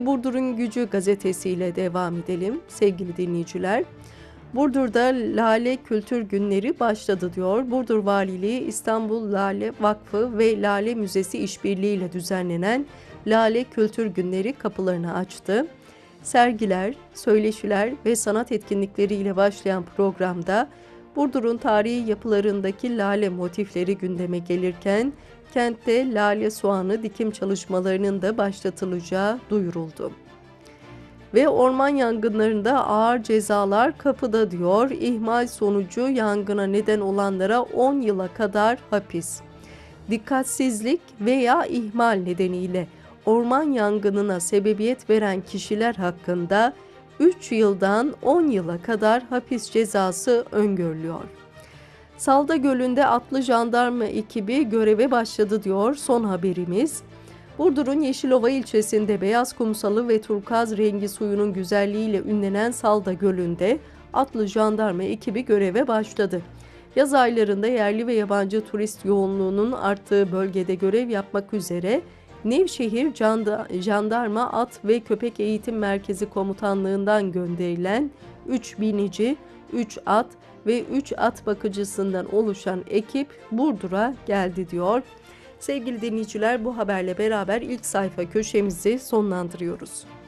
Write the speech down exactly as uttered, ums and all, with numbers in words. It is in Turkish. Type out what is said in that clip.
Burdur'un Gücü gazetesiyle devam edelim sevgili dinleyiciler. Burdur'da Lale Kültür Günleri başladı diyor. Burdur Valiliği İstanbul Lale Vakfı ve Lale Müzesi işbirliğiyle düzenlenen Lale Kültür Günleri kapılarını açtı. Sergiler, söyleşiler ve sanat etkinlikleriyle başlayan programda Burdur'un tarihi yapılarındaki lale motifleri gündeme gelirken kentte lale soğanı dikim çalışmalarının da başlatılacağı duyuruldu. Ve orman yangınlarında ağır cezalar kapıda diyor. İhmal sonucu yangına neden olanlara on yıla kadar hapis. Dikkatsizlik veya ihmal nedeniyle orman yangınına sebebiyet veren kişiler hakkında üç yıldan on yıla kadar hapis cezası öngörülüyor. Salda Gölü'nde atlı jandarma ekibi göreve başladı diyor son haberimiz. Burdur'un Yeşilova ilçesinde beyaz kumsalı ve turkuaz rengi suyunun güzelliğiyle ünlenen Salda Gölü'nde atlı jandarma ekibi göreve başladı. Yaz aylarında yerli ve yabancı turist yoğunluğunun arttığı bölgede görev yapmak üzere Nevşehir Jandarma At ve Köpek Eğitim Merkezi Komutanlığı'ndan gönderilen üç binici, üç at ve üç at bakıcısından oluşan ekip Burdur'a geldi diyor. Sevgili dinleyiciler, bu haberle beraber ilk sayfa köşemizi sonlandırıyoruz.